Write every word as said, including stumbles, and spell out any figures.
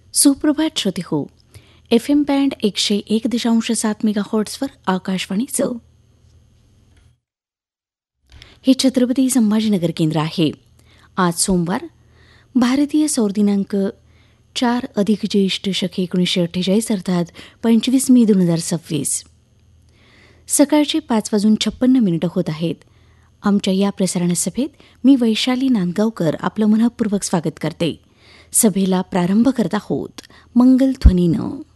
सुप्रभात श्रोते हो. एफ एम बँड एकशे एक दशांश सात मेगा हॉर्ट्सवर आकाशवाणीचं हे छत्रपती संभाजीनगर केंद्र आहे. आज सोमवार, भारतीय सौर दिनांक चार अधिक ज्येष्ठ शके एकोणीसशे अठ्ठेचाळीस अर्थात पंचवीस मे दोन हजार सव्वीस. सकाळचे पाच वाजून छप्पन्न मिनिटं होत आहेत. आमच्या या प्रसारण सभेत मी वैशाली नांदगावकर आपलं मनःपूर्वक स्वागत करते. सभेला प्रारंभ करत आहोत मंगलध्वनीनं.